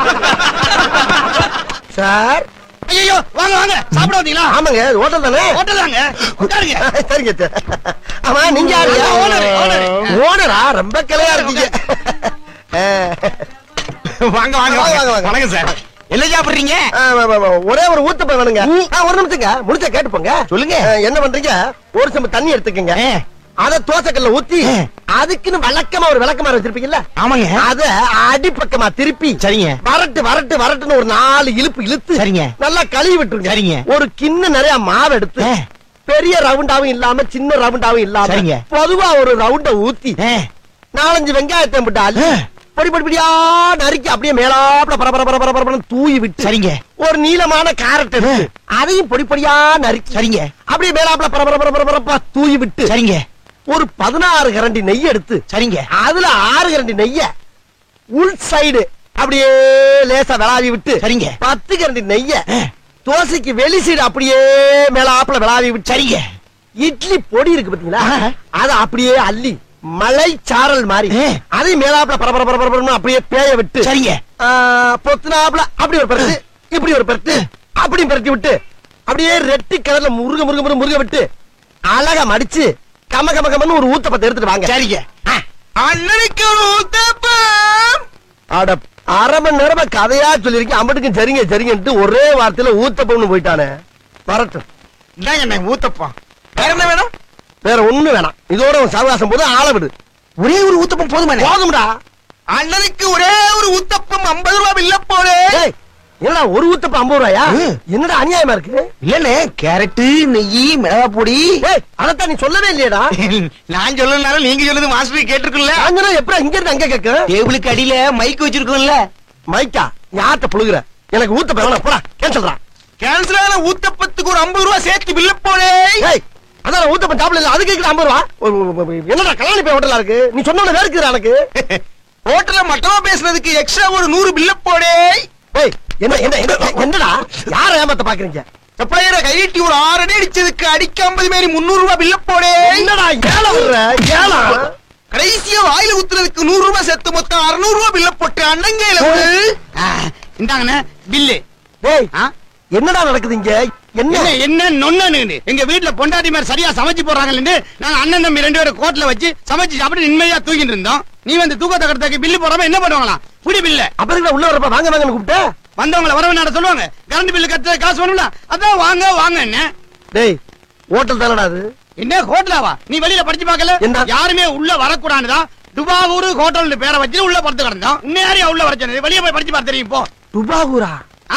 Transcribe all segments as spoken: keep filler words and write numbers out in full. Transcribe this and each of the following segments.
Sir. ஐயோ வாங்க வாங்க சாப்பிட வந்தீங்களா? ஆமாங்க ஹோட்டல் தானே. ஹோட்டல் தாங்க உட்காருங்க. சரிங்க. ஆமா நீங்க யாரு? Owner owner. ஓனரா? ரொம்ப கிளையா இருக்கீங்க. வாங்க வாங்க வாங்க. வணக்கம் சார். என்ன சாப்பிடுறீங்க? ஒரே ஒரு ஊத்தப்பம் வேணுங்க. ஒரு நிமிஷங்க முடிச்ச கேட்டு போங்க. சொல்லுங்க என்ன பண்றீங்க? ஒரு சம்பு தண்ணி எடுத்துக்கங்க. அத தோசைக்கல்ல ஊத்தி அதுக்குன்னு வழக்கமா ஒரு விளக்கமாறு வச்சிருப்பீங்கல்ல? ஆமாங்க. அத அடிப்பக்கமா திருப்பி சரிங்க வரட்டு வரட்டு வரட்டுன்னு ஒரு நாலு இழுப்பு இழுத்து சரிங்க நல்லா கழுவி விட்டுருங்க. சரிங்க. ஒரு கிண்ண நிறைய மாவு எடுத்து பெரிய ரவுண்டாவும் இல்லாம சின்ன ரவுண்டாவும் இல்லாம சரிங்க பொதுவா ஒரு ரவுண்ட ஊத்தி நாலஞ்சு வெங்காயத்தை போட்டு அள்ளி பொடி பொடி பொடியா நறுக்கி அப்படியே மேலாப்ல பரபர பரபர பரபரன்னு தூவி விட்டு சரிங்க ஒரு நீளமான கேரட் எடுத்து அதையும் பொடி பொடியா நறுக்கி சரிங்க அப்படியே மேலாப்ல பரபர பரபர பரபரப்பா தூவி விட்டு சரிங்க ஒரு பதினாறு கரண்டி நெய் எடுத்து சரிங்க அதுல ஆறு கரண்டி நெய்ய உள் சைடு அப்படியே லேசா விளாவி விட்டு சரிங்க பத்து கரண்டி நெய்ய தோசைக்கு வெளி சைடு அப்படியே மேலாப்ல விளாவி விட்டு சரிங்க இட்லி பொடி இருக்கு பாத்தீங்களா அத அப்படியே அள்ளி மலை சாரல் மாதிரி அதை மேலாப்ல பரபர பரபரன்னு அப்படியே பேய விட்டு சரிங்க பொத்துனாப்ல அப்படி ஒரு பரட்டு இப்படி ஒரு பரட்டு அப்படி பரட்டி விட்டு அப்படியே ரெட்டி கலர்ல முருக முருக முருக முருக விட்டு அழகா மடிச்சு கம கம கமன்னு ஒரு ஊத்தப்பத்தை எடுத்துட்டு வாங்க. சரிங்க. அண்ணனுக்கு ஒரு ஊத்தப்பம். அட அரை மணி நேரமா கதையா சொல்லிருக்கேன். அம்பட்டுக்கும் சரிங்க சரிங்கன்ட்டு ஒரே வார்த்தையில ஊத்தப்பம்னு போயிட்டானே. வரட்டும். இந்தாங்க ஊத்தப்பம். வேற என்ன வேணும்? வேற ஒண்ணு வேணாம். இதோட சவகாசம் போது ஆள விடு. ஒரே ஒரு ஊத்தப்பம் போதுமா? போதும்டா. அண்ணனுக்கு ஒரே ஒரு ஊத்தப்பம் ஐம்பது ரூபாய் இல்ல போலே. என்னடா ஒரு ஊத்தப்பம் ஐம்பது ரூபாயா? என்னடா அநியாயமா இருக்கு? இல்லனே கேரட் நெய் மிளகா பொடி. அதத்தான் நீ சொல்லவே இல்லையடா. நான் சொல்லனால நீங்க சொல்லுது மாஸ்டர் கேட்டிருக்குல்ல. அங்கனா எப்ப இங்க இருந்து அங்க கேக்க? டேபிளுக்கு அடியில மைக் வச்சிருக்கோம்ல. மைக்கா? யார்ட்ட புழுகுற? எனக்கு ஊத்தப்பம் வேணாம் போடா. கேன்சல்டா. கேன்சல் ஆன ஊத்தப்பத்துக்கு ஒரு ஐம்பது ரூபாய் சேர்த்து பில்ல போலே. ஏய் அதான் ஊத்தப்பம் சாப்பிடல இல்ல அதுக்கு கேக்குற ஐம்பது ரூபாய். என்னடா கல்யாணி போய் ஹோட்டலா இருக்கு? நீ சொன்னவன வேர்க்குற எனக்கு. ஹோட்டல்ல மட்டமா பேசுனதுக்கு எக்ஸ்ட்ரா ஒரு நூறு பில்ல போலே. ஏய் என்ன என்ன என்னடா யார ஏமாத்த பாக்குறீங்க? சப்ளையரை கையிட்டி ஒரு ஆறு அடி அடிச்சதுக்கு அடிக்க ஐம்பது மாரி முன்னூறு ரூபாய் பில்ல போடே. என்னடா ஏழ வர்ற ஏழா? கடைசியா வாயில ஊத்துறதுக்கு நூறு ரூபாய் சேர்த்து மொத்தம் அறுநூறு ரூபாய் பில்ல போட்டு அண்ணங்கையில இந்தாங்கண்ணே பில்லு. டேய் என்னடா நடக்குது இங்க? என்ன என்ன நொன்னு எங்க வீட்டுல பொண்டாட்டி மாதிரி சரியா சமைச்சு போறாங்கன்னு நாங்க அண்ணன் தம்பி ரெண்டு பேரும் கோட்ல வச்சு சமைச்சு சாப்பிட்டு நிம்மதியா தூங்கிட்டு இருந்தோம். நீ வந்து தூக்கத்தை கடத்தாக்கு பில்லு போடாம என்ன பண்ணுவாங்களா? புடி பில்ல. அப்புறம் உள்ள வரப்ப வாங்க வாங்கன்னு கூப்பிட்ட வந்தவங்கள வரவேணாட சொல்லுவாங்க. கரண்ட் பில்லு கட்ட காசு வேணும்ல அதான் வாங்க வாங்க. என்ன டேய் ஹோட்டல் தானடா அது? என்ன ஹோட்டலாவா? நீ வெளியில படிச்சு பார்க்கல? யாருமே உள்ள வரக்கூடாதுதான் டுபாகூர் ஹோட்டல் பேரை வச்சு உள்ள படுத்து கிடந்தோம். உன்னையாரியா உள்ள வரச்சது? வெளியே போய் படிச்சு பார்த்து தெரியும். இப்போ டுபாகூரா?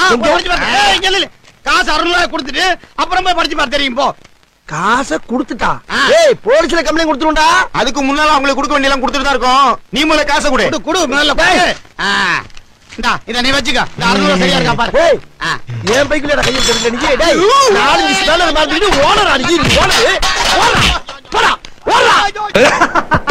காசு அறுநூறு ரூபாய் கொடுத்துட்டு அப்புறம் போய் படிச்சு பார்த்து தெரியும். போ காசை கொடுத்துட்டா? ஏய் போலீஸ்ல கம்ப்ளைண்ட் கொடுத்துருண்டா. அதுக்கு முன்னால அவங்களுக்கு கொடுக்க வேண்டியலாம் கொடுத்துட்டு தான் இருக்கோம். நீ முதல்ல காசை கொடு. கொடு முதல்ல. இந்தா இத நீ வச்சுக்க. இந்த அறுநூறு ரூபாய் சரியா இருக்கா பாரு. ஏய் ஏன் பைக்குல கையில் தெரிஞ்ச நீ டேய் நாலு ஸ்டாலர் மாதிரி ஓனர் அடிச்சு ஓனர். போடா போடா போடா.